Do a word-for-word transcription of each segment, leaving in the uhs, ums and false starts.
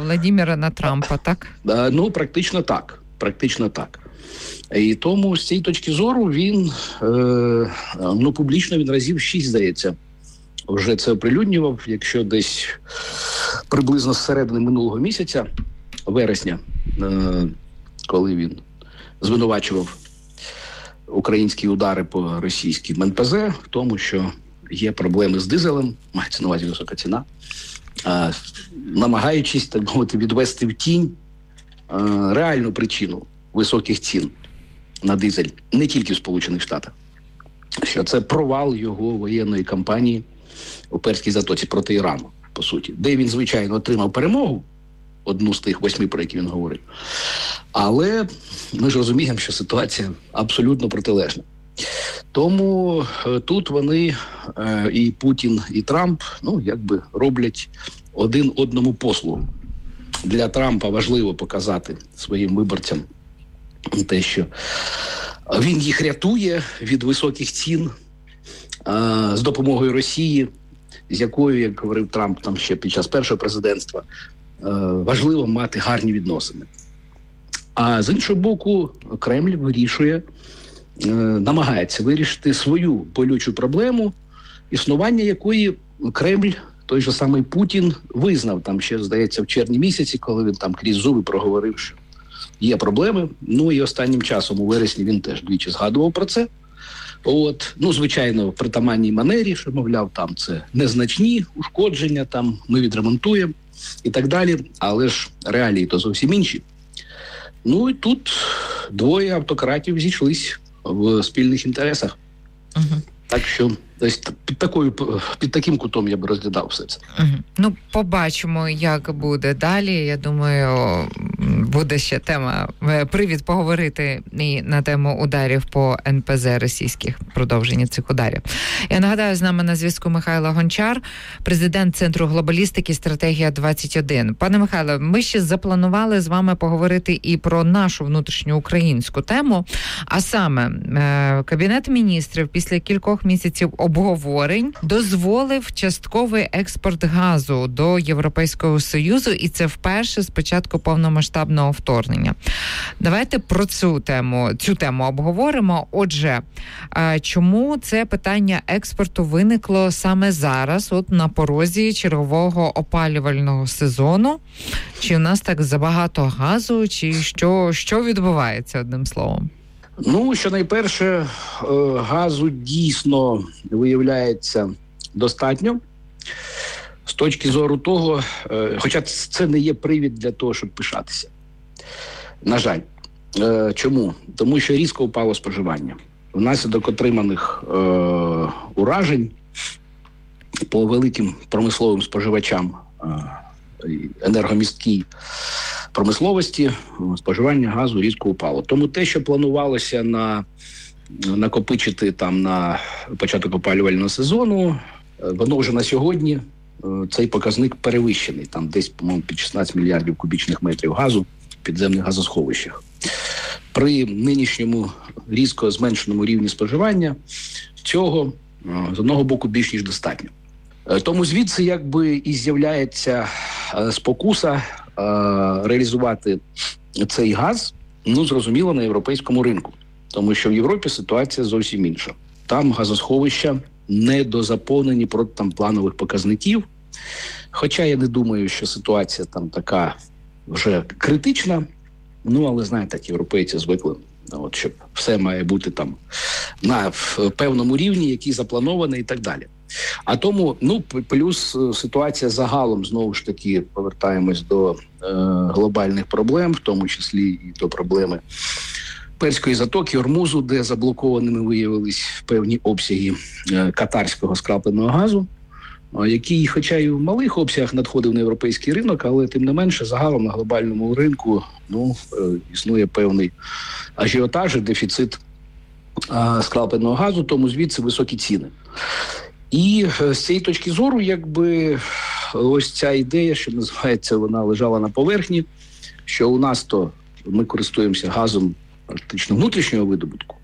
Владимира на Трампа, так? Ну, практично так. Практично так. І тому з цієї точки зору він, е, ну, публічно він разів шість, здається, вже це оприлюднював, якщо десь приблизно з середини минулого місяця, вересня, е, коли він звинувачував українські удари по російським ен пе зе в тому, що є проблеми з дизелем, мається на увазі висока ціна, е, намагаючись, так мовити, відвести в тінь е, реальну причину високих цін на дизель не тільки в Сполучених Штатах, що це провал його воєнної кампанії у Перській затоці проти Ірану, по суті, де він, звичайно, отримав перемогу, одну з тих восьми, про які він говорив. Але ми ж розуміємо, що ситуація абсолютно протилежна. Тому е, тут вони, е, і Путін, і Трамп, ну, якби роблять один одному послугу. Для Трампа важливо показати своїм виборцям те, що він їх рятує від високих цін а, з допомогою Росії, з якою, як говорив Трамп там ще під час першого президентства, а, важливо мати гарні відносини. А з іншого боку, Кремль вирішує, а, намагається вирішити свою болючу проблему, існування якої Кремль, той же самий Путін, визнав там ще, здається, в червні місяці, коли він там крізь зуби проговорив, що є проблеми. Ну і останнім часом у вересні він теж двічі згадував про це. От, ну, звичайно, в притаманній манері, що, мовляв, там це незначні ушкодження, там ми відремонтуємо і так далі. Але ж реалії то зовсім інші. Ну і тут двоє автократів зійшлись в спільних інтересах. Угу. Так що десь під такою, під таким кутом я б розглядав все це. Угу. Ну, побачимо, як буде далі. Я думаю, буде ще тема, привід поговорити і на тему ударів по ен пе зе російських, продовження цих ударів. Я нагадаю, з нами на зв'язку Михайло Гончар, президент Центру глобалістики «Стратегія двадцять один». Пане Михайло, ми ще запланували з вами поговорити і про нашу внутрішню українську тему, а саме Кабінет міністрів після кількох місяців обговорень дозволив частковий експорт газу до Європейського Союзу, і це вперше з початку повномасштабного вторгнення. Давайте про цю тему, цю тему обговоримо. Отже, чому це питання експорту виникло саме зараз, от на порозі чергового опалювального сезону? Чи в нас так забагато газу, чи що, що відбувається, одним словом? Ну, що найперше, газу дійсно виявляється достатньо. З точки зору того, хоча це не є привід для того, щоб пишатися. На жаль. Чому? Тому що різко впало споживання. Внаслідок отриманих е, уражень по великим промисловим споживачам е, енергомісткій промисловості споживання газу різко впало. Тому те, що планувалося на накопичити там на початок опалювального сезону, воно вже на сьогодні цей показник перевищений. Там десь, по-моєму, під шістнадцять мільярдів кубічних метрів газу в підземних газосховищах. При нинішньому різко зменшеному рівні споживання цього, з одного боку, більш ніж достатньо. Тому звідси якби і з'являється спокуса реалізувати цей газ, ну, зрозуміло, на європейському ринку. Тому що в Європі ситуація зовсім інша. Там газосховища недозаповнені проти там планових показників. Хоча я не думаю, що ситуація там така вже критична. Ну, але, знаєте, так, європейці звикли, от, щоб все має бути там на певному рівні, який запланований і так далі. А тому, ну, плюс ситуація загалом, знову ж таки, повертаємось до е, глобальних проблем, в тому числі і до проблеми Перської затоки, Ормузу, де заблокованими виявились певні обсяги е, катарського скрапленого газу, е, який, хоча й в малих обсягах надходив на європейський ринок, але тим не менше загалом на глобальному ринку, ну, е, існує певний ажіотаж, дефіцит е, скрапленого газу, тому звідси високі ціни. І з цієї точки зору, якби, ось ця ідея, що називається, вона лежала на поверхні, що у нас то ми користуємося газом практично внутрішнього видобутку,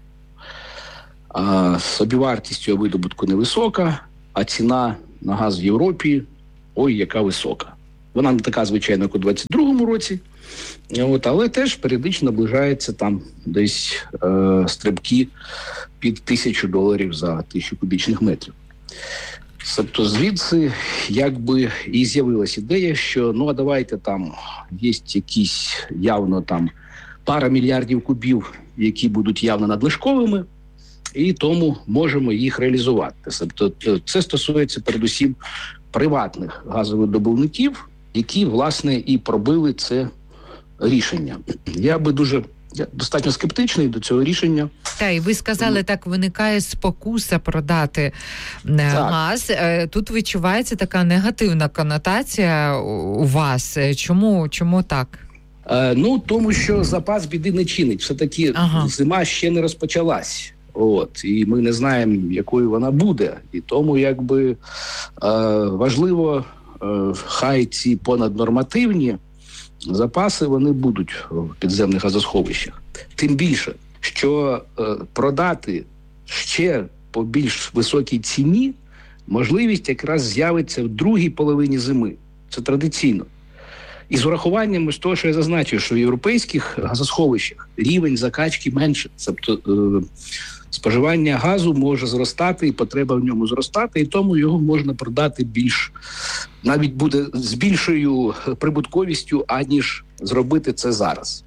а собівартість цього видобутку невисока, а ціна на газ в Європі, ой, яка висока. Вона не така, звичайно, як у двадцять другому році, от, але теж періодично наближається там десь е, стрибки під тисячу доларів за тисячу кубічних метрів. Тобто звідси якби і з'явилася ідея, що ну а давайте там є якісь явно там пара мільярдів кубів, які будуть явно надлишковими, і тому можемо їх реалізувати. Тобто це стосується передусім приватних газовидобувників, які, власне, і пробили це рішення. Я би дуже я достатньо скептичний до цього рішення. Та, і ви сказали, так виникає спокуса продати так. газ. Тут відчувається така негативна конотація у вас. Чому, чому так? Е, ну, тому що запас біди не чинить. Все-таки ага. зима ще не розпочалась. От, і ми не знаємо, якою вона буде. І тому, якби, е, важливо, е, хай ці понаднормативні запаси, вони будуть в підземних газосховищах. Тим більше, що е, продати ще по більш високій ціні можливість якраз з'явиться в другій половині зими. Це традиційно. І з урахуванням з того, що я зазначив, що в європейських газосховищах рівень закачки менше. Тобто е, споживання газу може зростати, і потреба в ньому зростати, і тому його можна продати більш, навіть буде з більшою прибутковістю, аніж зробити це зараз.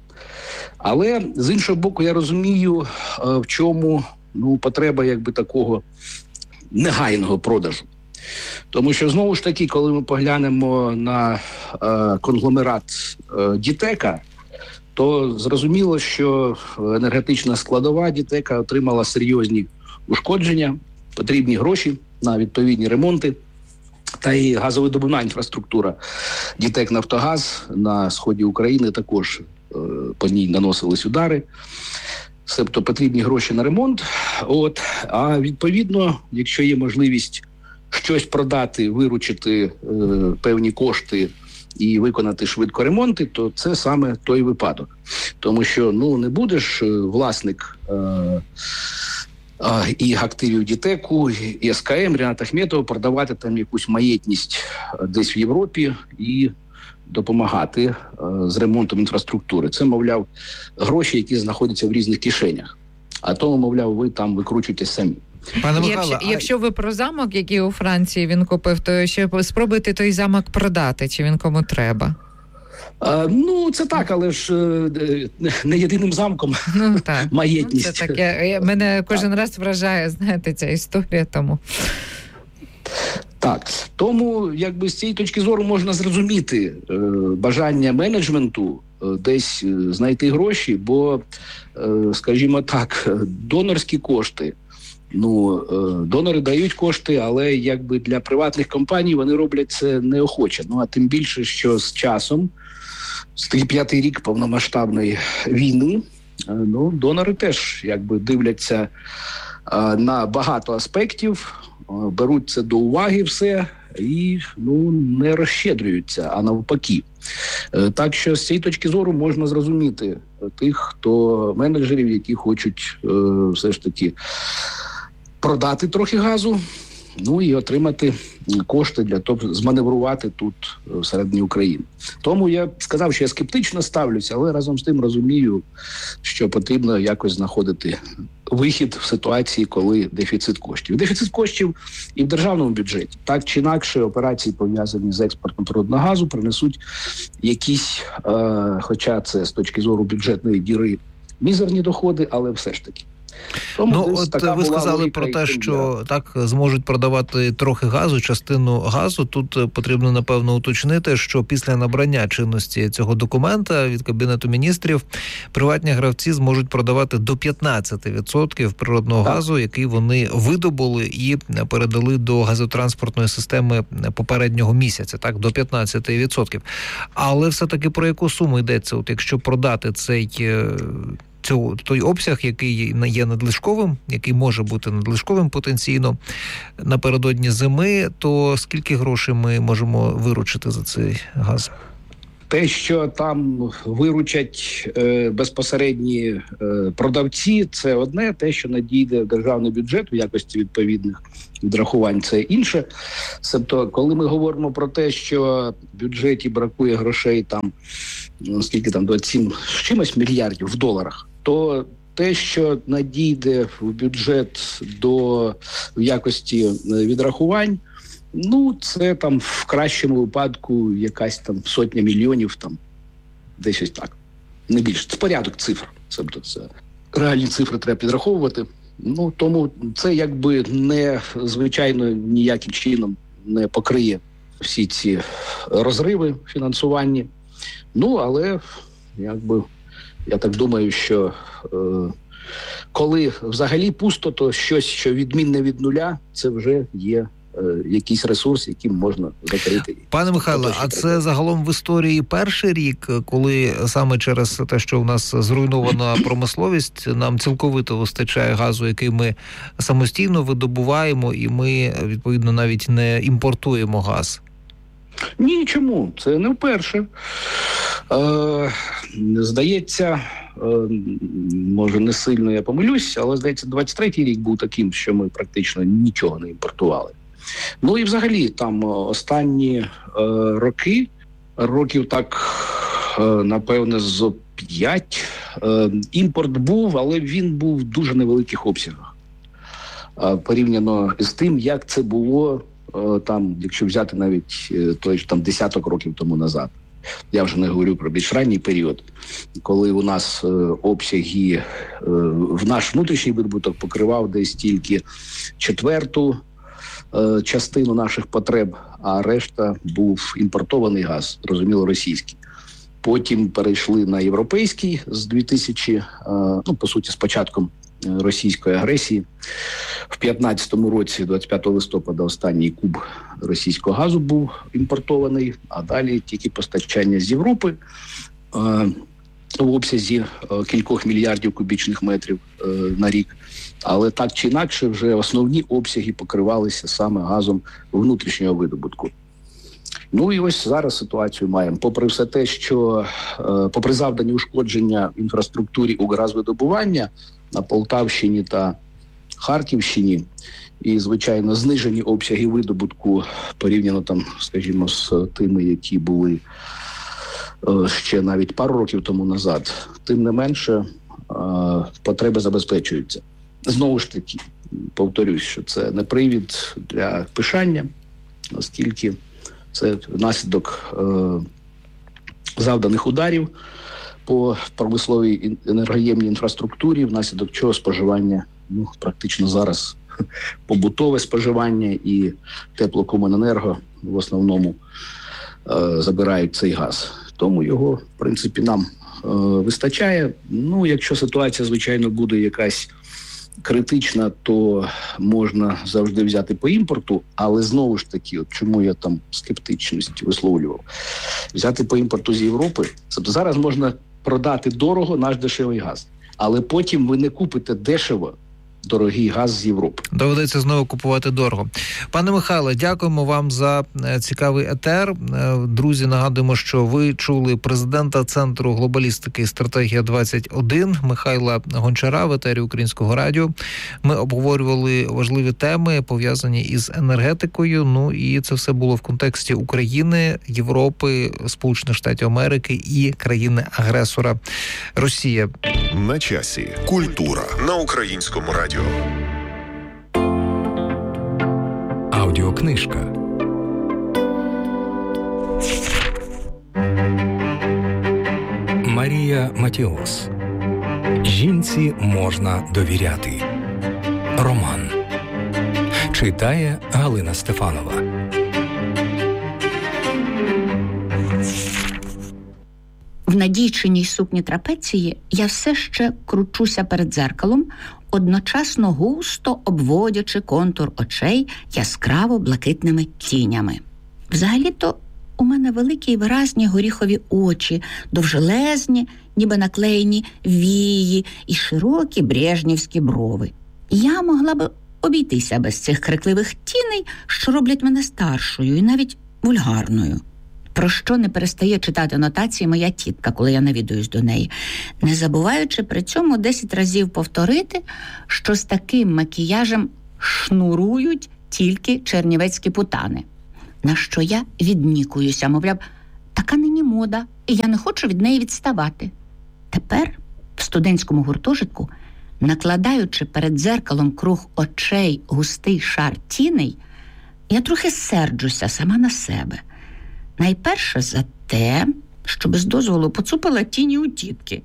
Але, з іншого боку, я розумію, в чому ну, потреба якби такого негайного продажу. Тому що, знову ж таки, коли ми поглянемо на е, конгломерат е, Дітека, то зрозуміло, що енергетична складова Дітека отримала серйозні ушкодження, потрібні гроші на відповідні ремонти. Та і газовидобувна інфраструктура Дітек-Нафтогаз на сході України також е, по ній наносились удари. Тобто потрібні гроші на ремонт. От. А відповідно, якщо є можливість щось продати, виручити е, певні кошти і виконати швидко ремонти, то це саме той випадок. Тому що ну не будеш власник е, е, і активів Дітеку, і ес ка ем Ріната Ахметова продавати там якусь маєтність десь в Європі і допомагати е, з ремонтом інфраструктури. Це, мовляв, гроші, які знаходяться в різних кишенях. А тому, мовляв, ви там викручуєтесь самі. Пане Михайло, якщо, а... якщо ви про замок, який у Франції він купив, то ще спробуйте той замок продати, чи він кому треба? А, ну, це так, але ж не єдиним замком ну, так. маєтність. Ну, це таке. Мене кожен так. раз вражає, знаєте, ця історія тому. Так, тому якби з цієї точки зору можна зрозуміти е, бажання менеджменту е, десь знайти гроші, бо, е, скажімо так, донорські кошти, ну, е, донори дають кошти, але якби для приватних компаній вони роблять це неохоче. Ну, а тим більше, що з часом, з п'ятий рік повномасштабної війни, е, ну, донори теж якби дивляться е, на багато аспектів, беруть це до уваги все і ну, не розщедрюються, а навпаки. Так що з цієї точки зору можна зрозуміти тих, хто менеджерів, які хочуть е, все ж таки продати трохи газу, ну і отримати кошти для того, щоб зманеврувати тут всередині України. Тому я сказав, що я скептично ставлюся, але разом з тим розумію, що потрібно якось знаходити вихід в ситуації, коли дефіцит коштів. Дефіцит коштів і в державному бюджеті. Так чи інакше операції, пов'язані з експортом природного газу, принесуть якісь, е, хоча це з точки зору бюджетної діри, мізерні доходи, але все ж таки. Тому ну, от ви сказали про те, що так зможуть продавати трохи газу, частину газу. Тут потрібно, напевно, уточнити, що після набрання чинності цього документа від Кабінету міністрів приватні гравці зможуть продавати до п'ятнадцять відсотків природного так. газу, який вони видобули і передали до газотранспортної системи попереднього місяця, так, до п'ятнадцять відсотків. Але все-таки про яку суму йдеться? От якщо продати цей... Цього, той обсяг, який є надлишковим, який може бути надлишковим потенційно напередодні зими, то скільки грошей ми можемо виручити за цей газ? Те, що там виручать е, безпосередні е, продавці, це одне. Те, що надійде в державний бюджет у якості відповідних відрахувань, це інше. Тобто, коли ми говоримо про те, що в бюджеті бракує грошей там, скільки там, двадцять сім з чимось мільярдів в доларах, то те, що надійде в бюджет до в якості відрахувань, ну, це там в кращому випадку якась там сотня мільйонів, там, десь ось так. Не більше. Це порядок цифр. Тобто це реальні цифри треба підраховувати. Ну, тому це якби не, звичайно, ніяким чином не покриє всі ці розриви в фінансуванні. Ну, але, якби, я так думаю, що е, коли взагалі пусто, то щось, що відмінне від нуля, це вже є якийсь ресурс, яким можна закрити. Пане Михайло, а це загалом в історії перший рік, коли саме через те, що у нас зруйнована промисловість, нам цілковито вистачає газу, який ми самостійно видобуваємо, і ми, відповідно, навіть не імпортуємо газ? Ні, чому? Це не вперше. Е, здається, е, може не сильно я помилюсь, але, здається, двадцять третій рік був таким, що ми практично нічого не імпортували. Ну і взагалі там останні е, роки, років так, е, напевне, з п'ять, е, імпорт був, але він був в дуже невеликих обсягах. Е, порівняно з тим, як це було, е, там, якщо взяти навіть е, той ж там десяток років тому назад. Я вже не говорю про більш ранній період, коли у нас е, обсяги, е, в наш внутрішній видобуток покривав десь тільки четверту е, частину наших потреб, а решта був імпортований газ, зрозуміло, російський. Потім перейшли на європейський з дві тисячі, е, ну, по суті, з початком російської агресії. В п'ятнадцятому році, двадцять п'ятого листопада, останній куб російського газу був імпортований, а далі тільки постачання з Європи е, в обсязі е, кількох мільярдів кубічних метрів е, на рік. Але так чи інакше, вже основні обсяги покривалися саме газом внутрішнього видобутку. Ну і ось зараз ситуацію маємо. Попри все те, що е, попри завдані ушкодження інфраструктурі Укргазвидобування на Полтавщині та Харківщині і, звичайно, знижені обсяги видобутку порівняно там, скажімо, з тими, які були е, ще навіть пару років тому назад, тим не менше е, потреби забезпечуються. Знову ж таки, повторюсь, що це не привід для пишання, оскільки це внаслідок е, завданих ударів по промисловій енергоємній інфраструктурі, внаслідок чого споживання, ну, практично зараз побутове споживання і теплокомуненерго в основному е, забирають цей газ. Тому його, в принципі, нам е, вистачає. Ну, якщо ситуація, звичайно, буде якась критична, то можна завжди взяти по імпорту, але знову ж таки, от чому я там скептичність висловлював, взяти по імпорту з Європи, тобто зараз можна продати дорого наш дешевий газ, але потім ви не купите дешево дорогий газ з Європи. Доведеться знову купувати дорого. Пане Михайле, дякуємо вам за цікавий етер. Друзі, нагадуємо, що ви чули президента Центру глобалістики «Стратегія двадцять один» Михайла Гончара в етері Українського радіо. Ми обговорювали важливі теми, пов'язані із енергетикою. Ну і це все було в контексті України, Європи, Сполучених Штатів Америки і країни-агресора Росія. На часі. Культура на Українському радіо. Аудіокнижка. Марія Матіос. Жінці можна довіряти. Роман. Читає Галина Стефанова. В надійчиній сукні трапеції я все ще кручуся перед дзеркалом, одночасно густо обводячи контур очей яскраво блакитними тінями. Взагалі-то у мене великі й виразні горіхові очі, довжелезні, ніби наклеєні вії і широкі брежнівські брови. Я могла би обійтися без цих крикливих тіней, що роблять мене старшою і навіть вульгарною. про що не перестає читати нотації моя тітка, коли я навідуюсь до неї, не забуваючи при цьому десять разів повторити, що з таким макіяжем шнурують тільки чернівецькі путани. На що я віднікуюся, мовляв, така нині мода, і я не хочу від неї відставати. Тепер в студентському гуртожитку, накладаючи перед дзеркалом круг очей густий шар тіней, я трохи серджуся сама на себе. Найперше за те, що без дозволу поцупила тіні у тітки.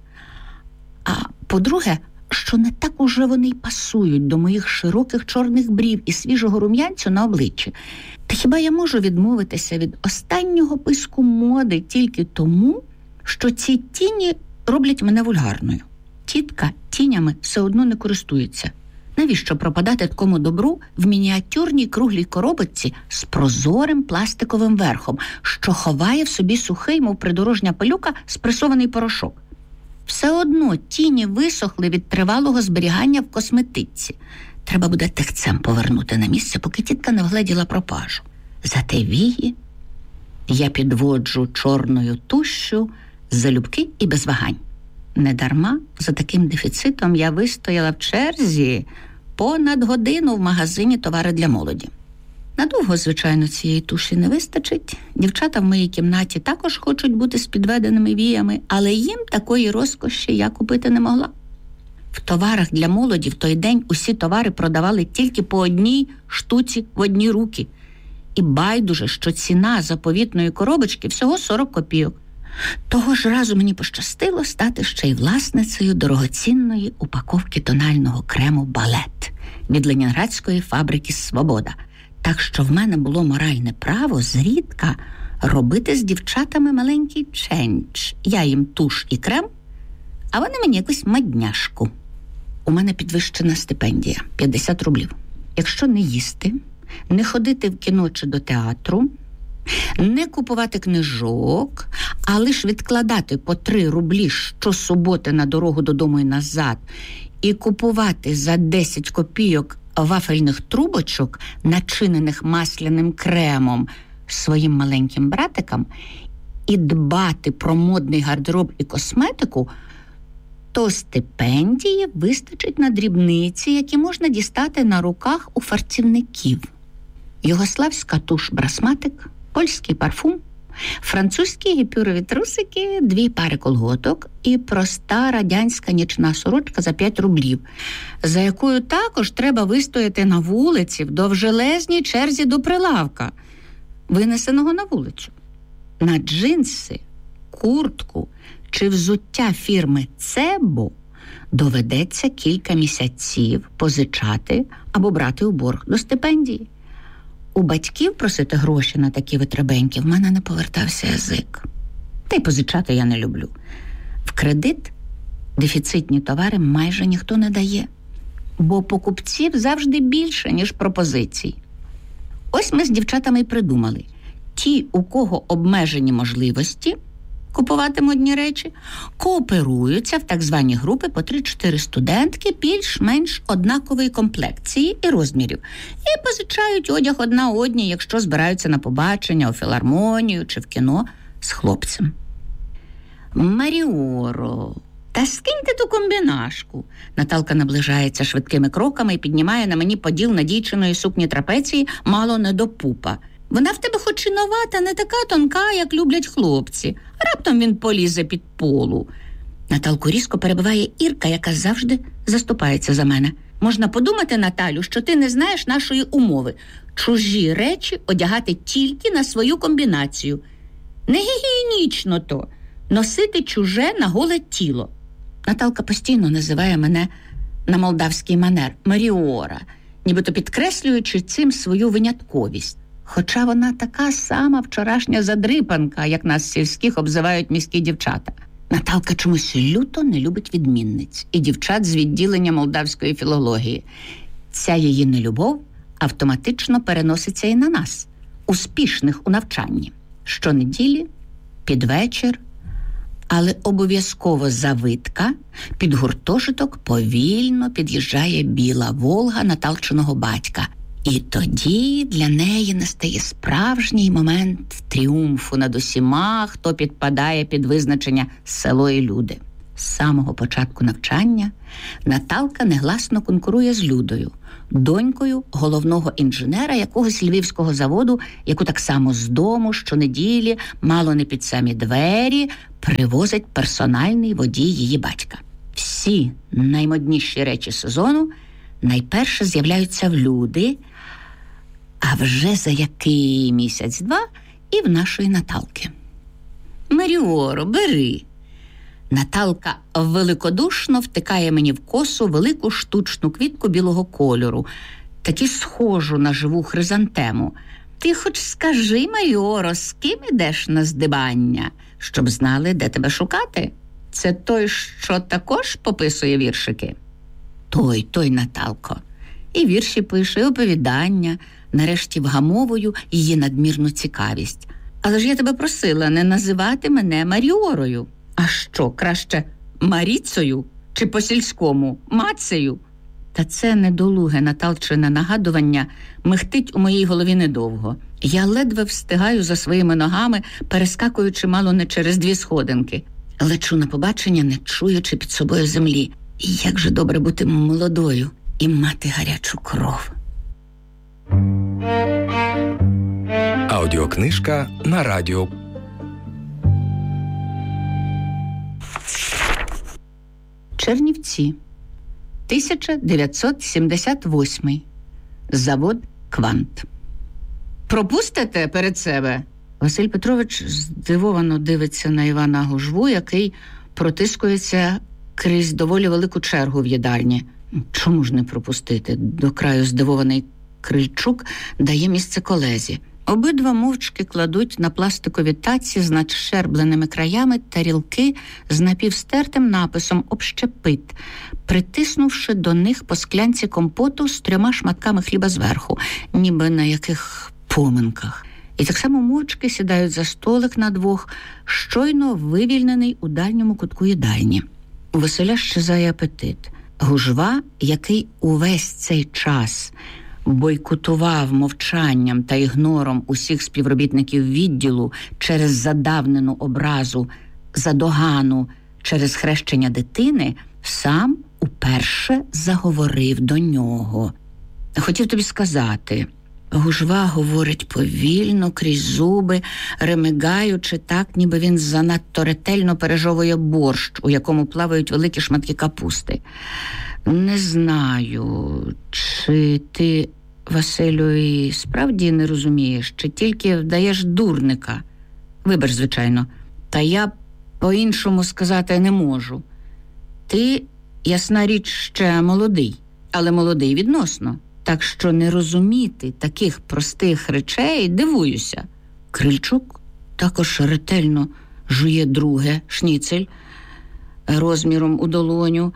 А по-друге, що не так уже вони й пасують до моїх широких чорних брів і свіжого рум'янцю на обличчі. Та хіба я можу відмовитися від останнього писку моди тільки тому, що ці тіні роблять мене вульгарною? Тітка тінями все одно не користується. Навіщо пропадати такому добру в мініатюрній круглій коробочці з прозорим пластиковим верхом, що ховає в собі сухий, мов придорожня пилюка, спресований порошок? Все одно тіні висохли від тривалого зберігання в косметичці. Треба буде тихцем повернути на місце, поки тітка не вгледіла пропажу. Зате вії я підводжу чорною тушшю залюбки і без вагань. Недарма за таким дефіцитом я вистояла в черзі понад годину в магазині «Товари для молоді». Надовго, звичайно, цієї туші не вистачить. Дівчата в моїй кімнаті також хочуть бути з підведеними віями, але їм такої розкоші я купити не могла. В «Товарах для молоді» в той день усі товари продавали тільки по одній штуці в одні руки. І байдуже, що ціна заповітної коробочки всього сорок копійок. Того ж разу мені пощастило стати ще й власницею дорогоцінної упаковки тонального крему «Балет» від ленінградської фабрики «Свобода». Так що в мене було моральне право зрідка робити з дівчатами маленький чендж. Я їм туш і крем, а вони мені якусь мадняшку. У мене підвищена стипендія – п'ятдесят рублів. Якщо не їсти, не ходити в кіно чи до театру, не купувати книжок, а лише відкладати по три рублі щосуботи на дорогу додому і назад і купувати за десять копійок вафельних трубочок, начинених масляним кремом своїм маленьким братикам, і дбати про модний гардероб і косметику, то стипендії вистачить на дрібниці, які можна дістати на руках у фарцівників. Югославська туш «Брасматик», польський парфум, французькі гіпюрові трусики, дві пари колготок і проста радянська нічна сорочка за п'ять рублів, за якою також треба вистояти на вулиці в довжелезній черзі до прилавка, винесеного на вулицю. На джинси, куртку чи взуття фірми «Цебо» доведеться кілька місяців позичати або брати у борг до стипендії. У батьків просити гроші на такі витребеньки в мене не повертався язик. Та й позичати я не люблю. В кредит дефіцитні товари майже ніхто не дає, бо покупців завжди більше, ніж пропозицій. Ось ми з дівчатами й придумали. Ті, у кого обмежені можливості купувати модні речі, кооперуються в так звані групи по три-чотири студентки більш-менш однакової комплекції і розмірів і позичають одяг одна одній, якщо збираються на побачення, у філармонію чи в кіно з хлопцем. Маріоро, та скиньте ту комбінашку. Наталка наближається швидкими кроками і піднімає на мені поділ надійчиної сукні трапеції мало не до пупа. Вона в тебе хоч і нова, та не така тонка, як люблять хлопці. Раптом він полізе під полу. Наталку різко перебиває Ірка, яка завжди заступається за мене. Можна подумати, Наталю, що ти не знаєш нашої умови. Чужі речі одягати тільки на свою комбінацію. Не гігієнічно то носити чуже на голе тіло. Наталка постійно називає мене на молдавський манер Маріора, нібито підкреслюючи цим свою винятковість. Хоча вона така сама вчорашня задрипанка, як нас сільських обзивають міські дівчата. Наталка чомусь люто не любить відмінниць і дівчат з відділення молдавської філології. Ця її нелюбов автоматично переноситься і на нас, успішних у навчанні. Щонеділі, під вечір, але обов'язково завитка, під гуртожиток повільно під'їжджає біла «Волга» Наталчиного батька. І тоді для неї настає справжній момент тріумфу над усіма, хто підпадає під визначення «село і люди». З самого початку навчання Наталка негласно конкурує з Людою, донькою головного інженера якогось львівського заводу, яку так само з дому щонеділі, мало не під самі двері, привозить персональний водій її батька. Всі наймодніші речі сезону найперше з'являються в Люди, а вже за який місяць-два і в нашої Наталки. «Маріоро, бери!» Наталка великодушно втикає мені в косу велику штучну квітку білого кольору, таки схожу на живу хризантему. «Ти хоч скажи, Маріоро, з ким ідеш на здибання, щоб знали, де тебе шукати? Це той, що також пописує віршики?» «Той, той, Наталко. І вірші пише, і оповідання, нарешті вгамовую її надмірну цікавість. Але ж я тебе просила не називати мене Маріорою. А що, краще Маріцею чи по-сільському Мацею?» Та це недолуге Наталчине нагадування михтить у моїй голові недовго. Я ледве встигаю за своїми ногами, перескакуючи мало не через дві сходинки. Лечу на побачення, не чуючи під собою землі. І як же добре бути молодою і мати гарячу кров. Аудіокнижка на радіо. Чернівці. тисяча дев'ятсот сімдесят восьмий. Завод «Квант». «Пропустите перед себе?» Василь Петрович здивовано дивиться на Івана Гужву, який протискується крізь доволі велику чергу в їдальні. Чому ж не пропустити? До краю здивований Крильчук дає місце колезі. Обидва мовчки кладуть на пластикові таці з надщербленими краями тарілки з напівстертим написом «Общепит», притиснувши до них по склянці компоту з трьома шматками хліба зверху, ніби на яких поминках. І так само мовчки сідають за столик на двох, щойно вивільнений у дальньому кутку їдальні. У Василя щезає апетит. Гужва, який увесь цей час бойкотував мовчанням та ігнором усіх співробітників відділу через задавнену образу, задогану через хрещення дитини, сам уперше заговорив до нього. «Хотів тобі сказати...» Гужва говорить повільно, крізь зуби, ремигаючи так, ніби він занадто ретельно пережовує борщ, у якому плавають великі шматки капусти. «Не знаю, чи ти, Василю, і справді не розумієш, чи тільки вдаєш дурника. Вибач, звичайно, та я по-іншому сказати не можу. Ти, ясна річ, ще молодий, але молодий відносно. Так що не розуміти таких простих речей дивуюся». Крильчук також ретельно жує друге шніцель розміром у долоню,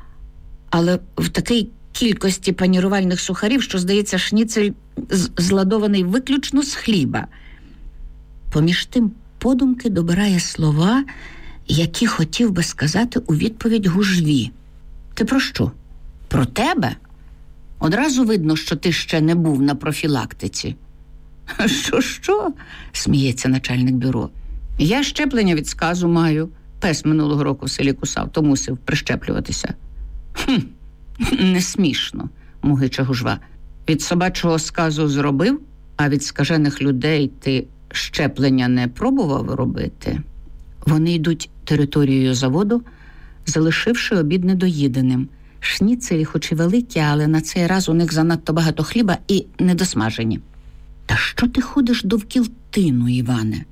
але в такій кількості панірувальних сухарів, що, здається, шніцель зладований виключно з хліба. Поміж тим подумки добирає слова, які хотів би сказати у відповідь Гужві. «Ти про що? Про тебе? Одразу видно, що ти ще не був на профілактиці». «Що-що?» – сміється начальник бюро. «Я щеплення від сказу маю. Пес минулого року в селі кусав, то мусив прищеплюватися». «Хм, не смішно», – мугиче Гужва. «Від собачого сказу зробив, а від скажених людей ти щеплення не пробував робити?» Вони йдуть територією заводу, залишивши обід недоїденим. Шніцелі хоч і великі, але на цей раз у них занадто багато хліба і недосмажені. «Та що ти ходиш довкіл тину, Іване?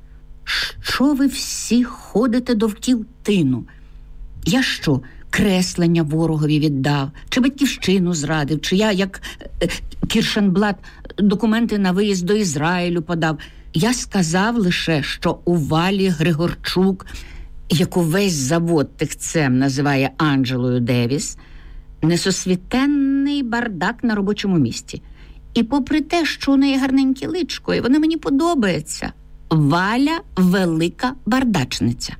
Що ви всі ходите довкіл тину? Я що, креслення ворогові віддав? Чи батьківщину зрадив? Чи я, як е, Кіршенблат, документи на виїзд до Ізраїлю подав? Я сказав лише, що у Валі Григорчук, яку весь завод тихцем називає Анджелою Девіс, несосвітенний бардак на робочому місці. І попри те, що у неї гарненьке личко, і вона мені подобається, Валя велика бардачниця».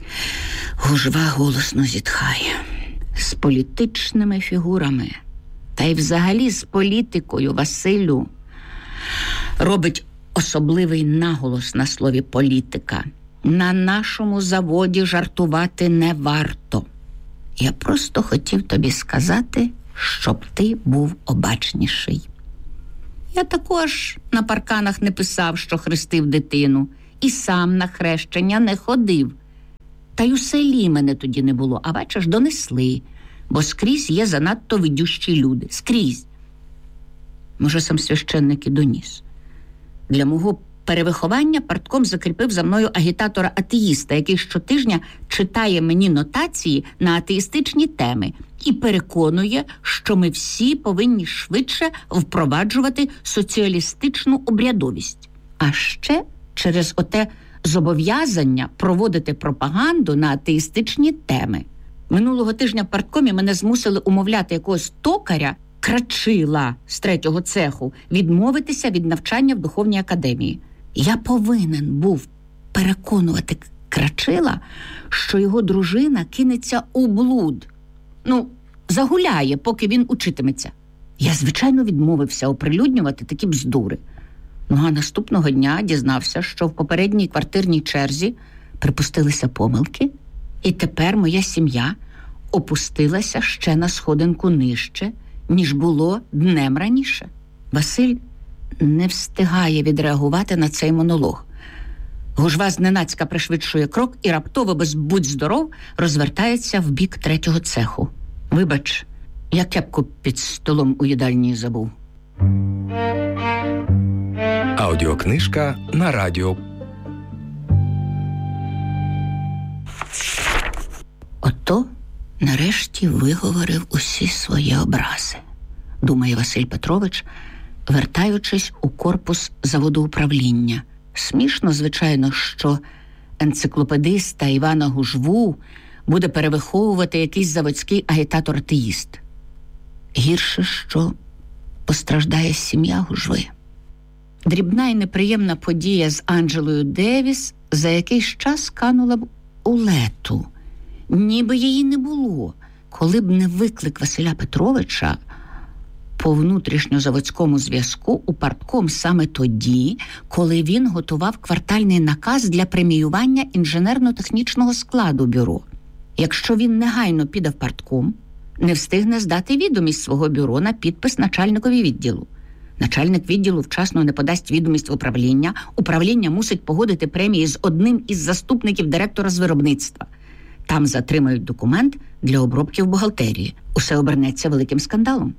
Гужва голосно зітхає. «З політичними фігурами та й взагалі з політикою, Василю, робить особливий наголос на слові «політика». На нашому заводі жартувати не варто. Я просто хотів тобі сказати, щоб ти був обачніший. Я також на парканах не писав, що хрестив дитину, і сам на хрещення не ходив. Та й у селі мене тоді не було, а бачиш, донесли, бо скрізь є занадто видющі люди. Скрізь. Може, сам священник і доніс. Для мого перевиховання партком закріпив за мною агітатора-атеїста, який щотижня читає мені нотації на атеїстичні теми і переконує, що ми всі повинні швидше впроваджувати соціалістичну обрядовість. А ще через оте зобов'язання проводити пропаганду на атеїстичні теми. Минулого тижня в парткомі мене змусили умовляти якогось токаря, Крачила з третього цеху, відмовитися від навчання в духовній академії. Я повинен був переконувати Крачила, що його дружина кинеться у блуд. Ну, загуляє, поки він учитиметься. Я, звичайно, відмовився оприлюднювати такі бздури. Ну, а наступного дня дізнався, що в попередній квартирній черзі припустилися помилки, і тепер моя сім'я опустилася ще на сходинку нижче, ніж було днем раніше. Василь не встигає відреагувати на цей монолог. Гужва зненацька пришвидшує крок і раптово, без будь здоров, розвертається в бік третього цеху. Вибач, я кепку під столом у їдальні забув. Аудіокнижка на радіо. Ото нарешті виговорив усі свої образи, думає Василь Петрович, вертаючись у корпус заводоуправління. Смішно, звичайно, що енциклопедиста Івана Гужву буде перевиховувати якийсь заводський агітатор-атеїст. Гірше, що постраждає сім'я Гужви. Дрібна і неприємна подія з Анджелою Девіс за якийсь час канула б у лету. Ніби її не було. Коли б не виклик Василя Петровича по внутрішньозаводському зв'язку у партком саме тоді, коли він готував квартальний наказ для преміювання інженерно-технічного складу бюро. Якщо він негайно піде в партком, не встигне здати відомість свого бюро на підпис начальникові відділу. Начальник відділу вчасно не подасть відомість в управління, управління мусить погодити премії з одним із заступників директора з виробництва. Там затримають документ для обробки в бухгалтерії. Усе обернеться великим скандалом.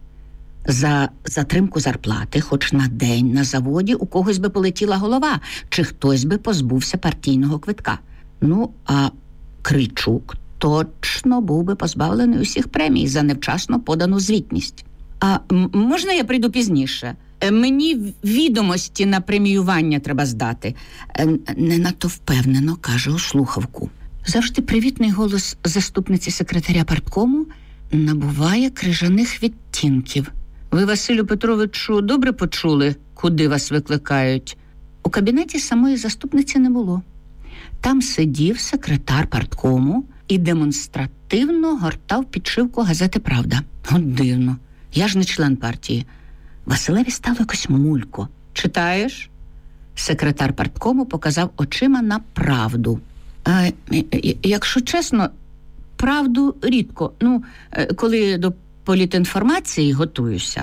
За затримку зарплати хоч на день на заводі у когось би полетіла голова, чи хтось би позбувся партійного квитка. Ну, а Крильчук точно був би позбавлений усіх премій за невчасно подану звітність. А м- можна я прийду пізніше? Мені відомості на преміювання треба здати. Не надто впевнено, каже у слухавку. Завжди привітний голос заступниці секретаря парткому набуває крижаних відтінків. Ви, Василю Петровичу, добре почули, куди вас викликають? У кабінеті самої заступниці не було. Там сидів секретар парткому і демонстративно гортав підшивку газети «Правда». От дивно. Я ж не член партії. Василеві стало якось мулько. Читаєш? Секретар парткому показав очима на «Правду». А, якщо чесно, «Правду» рідко. Ну, коли до політінформації готуюся.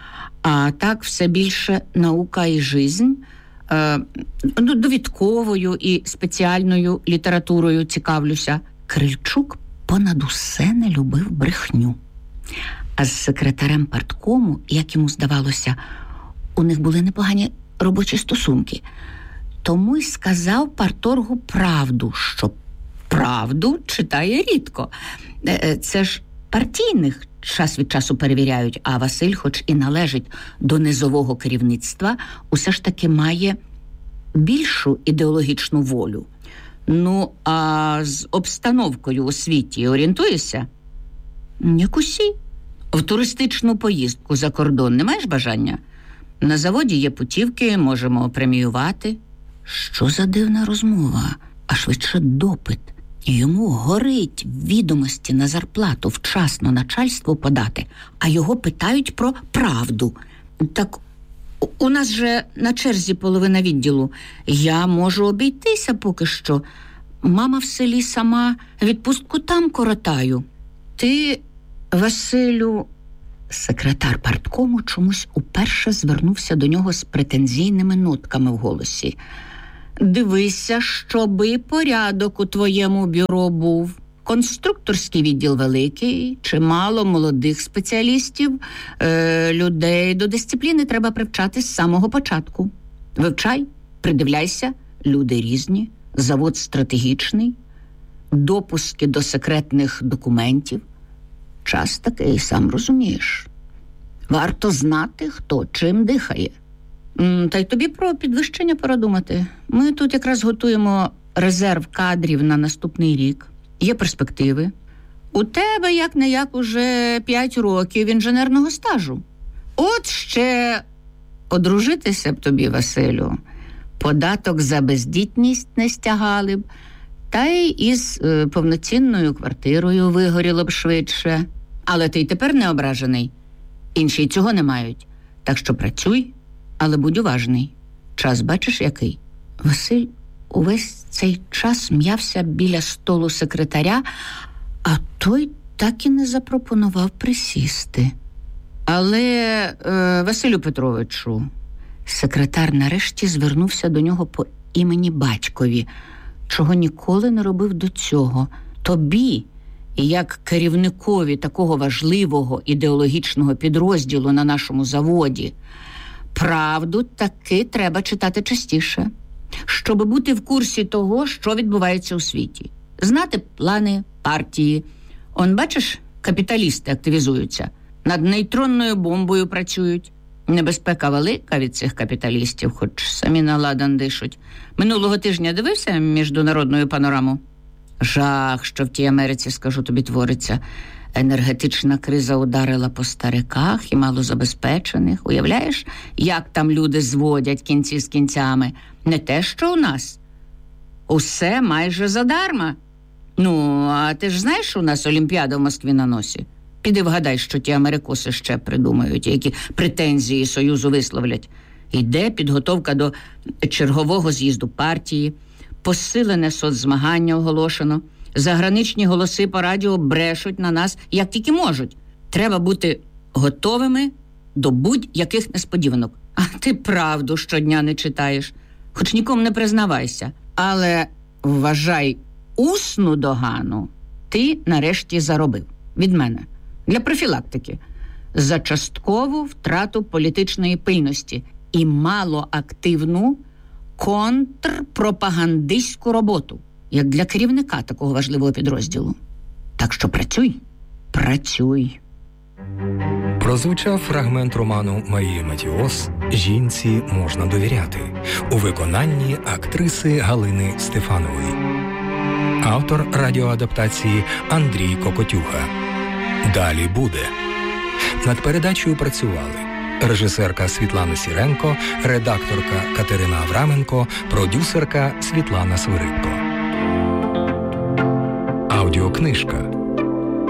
А так все більше наука і жизнь, е, довідковою і спеціальною літературою цікавлюся. Крильчук понад усе не любив брехню. А з секретарем парткому, як йому здавалося, у них були непогані робочі стосунки. Тому й сказав парторгу правду, що правду читає рідко. Це ж партійних час від часу перевіряють, а Василь, хоч і належить до низового керівництва, усе ж таки має більшу ідеологічну волю. Ну, а з обстановкою у світі орієнтуєшся? Як усі. В туристичну поїздку за кордон не маєш бажання? На заводі є путівки, можемо преміювати. Що за дивна розмова? А швидше допит. Йому горить відомості на зарплату вчасно начальству подати, а його питають про правду. Так у нас же на черзі половина відділу. Я можу обійтися поки що. Мама в селі сама, відпустку там коротаю. Ти, Василю... Секретар парткому чомусь уперше звернувся до нього з претензійними нотками в голосі. Дивися, щоби порядок у твоєму бюро був. Конструкторський відділ великий, чимало молодих спеціалістів, е, людей до дисципліни треба привчати з самого початку. Вивчай, придивляйся, люди різні, завод стратегічний, допуски до секретних документів. Час такий, сам розумієш. Варто знати, хто чим дихає. Та й тобі про підвищення пора думати. Ми тут якраз готуємо резерв кадрів на наступний рік. Є перспективи. У тебе, як-не-як, уже п'ять років інженерного стажу. От ще одружитися б тобі, Василю. Податок за бездітність не стягали б, та й із е, повноцінною квартирою вигоріло б швидше. Але ти й тепер не ображений. Інші й цього не мають. Так що працюй, але будь уважний. Час бачиш який? Василь увесь цей час м'явся біля столу секретаря, а той так і не запропонував присісти. Але, е, Василю Петровичу, секретар нарешті звернувся до нього по імені батькові, чого ніколи не робив до цього. Тобі, як керівникові такого важливого ідеологічного підрозділу на нашому заводі, правду таки треба читати частіше, щоб бути в курсі того, що відбувається у світі. Знати плани партії. Он, бачиш, капіталісти активізуються. Над нейтронною бомбою працюють. Небезпека велика від цих капіталістів, хоч самі на ладан дишуть. Минулого тижня дивився міжнародну панораму? Жах, що в тій Америці, скажу тобі, твориться. Енергетична криза ударила по стариках і малозабезпечених. Уявляєш, як там люди зводять кінці з кінцями? Не те, що у нас. Усе майже задарма. Ну, а ти ж знаєш, що у нас Олімпіада в Москві на носі? Піди вгадай, що ті америкоси ще придумають, які претензії Союзу висловлять. Йде підготовка до чергового з'їзду партії, посилене соцзмагання оголошено, заграничні голоси по радіо брешуть на нас, як тільки можуть. Треба бути готовими до будь-яких несподіванок. А ти правду щодня не читаєш, хоч нікому не признавайся. Але, вважай, усну догану ти нарешті заробив від мене. Для профілактики. За часткову втрату політичної пильності і малоактивну контрпропагандистську роботу, як для керівника такого важливого підрозділу. Так що працюй, працюй. Прозвучав фрагмент роману Марії Матіос «Жінці можна довіряти» у виконанні актриси Галини Стефанової. Автор радіоадаптації Андрій Кокотюха. Далі буде. Над передачею працювали режисерка Світлана Сіренко, редакторка Катерина Авраменко, продюсерка Світлана Свиридко. Аудіокнижка.